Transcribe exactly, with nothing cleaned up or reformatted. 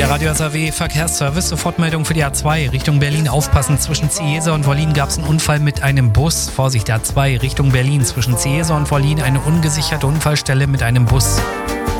Der Radio S A W Verkehrsservice, Sofortmeldung für die A zwei Richtung Berlin. Aufpassen, zwischen Ciesa und Wollin gab es einen Unfall mit einem Bus. Vorsicht, A zwei Richtung Berlin, zwischen Ciesa und Wollin eine ungesicherte Unfallstelle mit einem Bus.